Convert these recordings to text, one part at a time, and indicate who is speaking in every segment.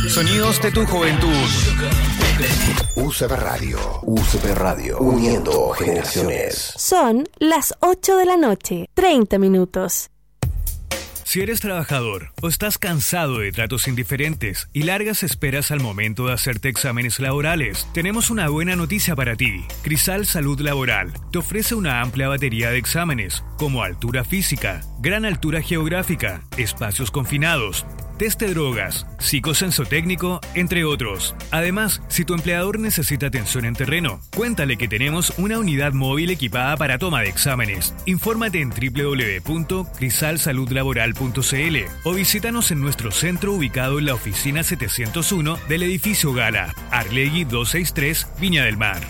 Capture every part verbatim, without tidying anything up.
Speaker 1: Sonidos de tu juventud.
Speaker 2: U C B Radio. U C B Radio. Uniendo generaciones.
Speaker 3: Son las ocho de la noche, treinta minutos.
Speaker 1: Si eres trabajador o estás cansado de tratos indiferentes y largas esperas al momento de hacerte exámenes laborales, tenemos una buena noticia para ti. Crisal Salud Laboral te ofrece una amplia batería de exámenes, como altura física, gran altura geográfica, espacios confinados, test de drogas, psicosensotécnico, entre otros. Además, si tu empleador necesita atención en terreno, cuéntale que tenemos una unidad móvil equipada para toma de exámenes. Infórmate en doble u doble u doble u punto crisal salud laboral punto c l o visítanos en nuestro centro ubicado en la oficina setecientos uno del edificio Gala, Arlegui doscientos sesenta y tres, Viña del Mar.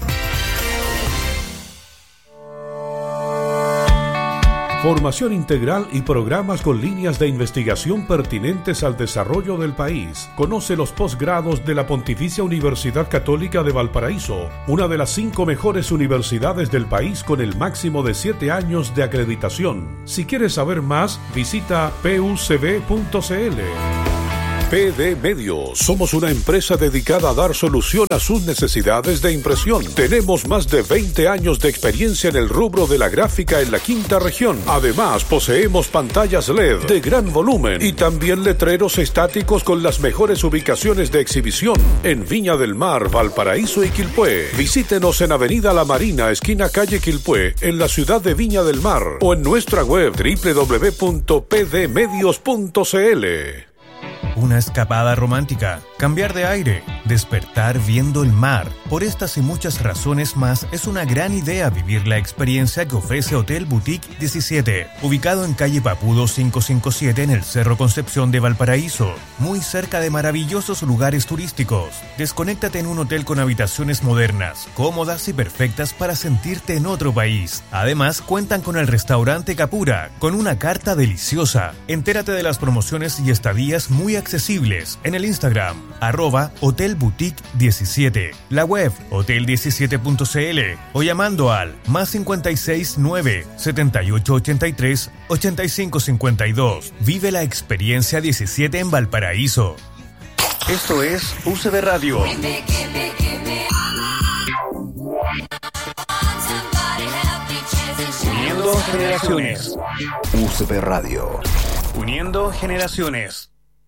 Speaker 4: Formación integral y programas con líneas de investigación pertinentes al desarrollo del país. Conoce los posgrados de la Pontificia Universidad Católica de Valparaíso, una de las cinco mejores universidades del país con el máximo de siete años de acreditación. Si quieres saber más, visita p u c b punto c l. P D Medios. Somos una empresa dedicada a dar solución a sus necesidades de impresión. Tenemos más de veinte años de experiencia en el rubro de la gráfica en la quinta región. Además, poseemos pantallas L E D de gran volumen y también letreros estáticos con las mejores ubicaciones de exhibición en Viña del Mar, Valparaíso y Quilpué. Visítenos en Avenida La Marina, esquina calle Quilpué, en la ciudad de Viña del Mar, o en nuestra web doble u doble u doble u punto p d medios punto c l.
Speaker 5: Una escapada romántica, cambiar de aire, despertar viendo el mar. Por estas y muchas razones más, es una gran idea vivir la experiencia que ofrece Hotel Boutique diecisiete, ubicado en calle Papudo quinientos cincuenta y siete en el Cerro Concepción de Valparaíso, muy cerca de maravillosos lugares turísticos. Desconéctate en un hotel con habitaciones modernas, cómodas y perfectas para sentirte en otro país. Además, cuentan con el restaurante Capura, con una carta deliciosa. Entérate de las promociones y estadías muy accesibles en el Instagram, arroba Hotel Boutique diecisiete, la web hotel diecisiete punto c l o llamando al más cincuenta y seis nueve, setenta y ocho ochenta y tres, ochenta y cinco cincuenta y dos. Vive la experiencia diecisiete en Valparaíso.
Speaker 1: Esto es U C B Radio. Uniendo generaciones.
Speaker 2: U C B Radio.
Speaker 1: Uniendo generaciones.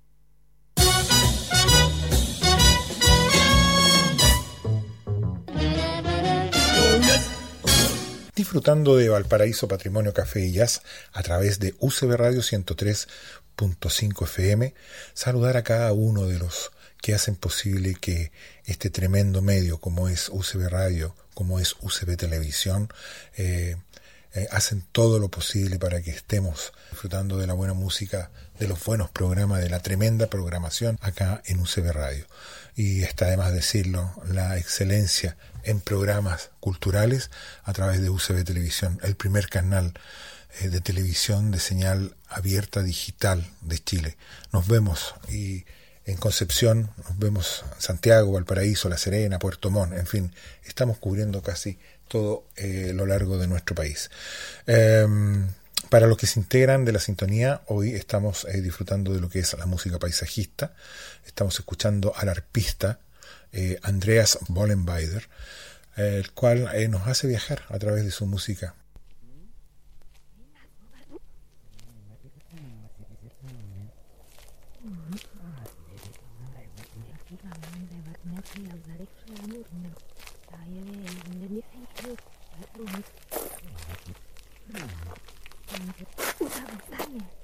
Speaker 6: Disfrutando de Valparaíso Patrimonio Café y Jazz a través de U C B Radio ciento tres punto cinco F M, saludar a cada uno de los que hacen posible que este tremendo medio como es U C B Radio, como es U C B Televisión, eh, eh, hacen todo lo posible para que estemos disfrutando de la buena música, de los buenos programas, de la tremenda programación acá en U C B Radio. Y está de más decirlo, la excelencia en programas culturales a través de U C B Televisión, el primer canal eh, de televisión de señal abierta digital de Chile. Nos vemos y en Concepción, nos vemos en Santiago, Valparaíso, La Serena, Puerto Montt, en fin, estamos cubriendo casi todo eh, lo largo de nuestro país. Eh, Para los que se integran de la sintonía, hoy estamos eh, disfrutando de lo que es la música paisajista. Estamos escuchando al arpista eh, Andreas Bollenbeider, eh, el cual eh, nos hace viajar a través de su música.
Speaker 7: Usa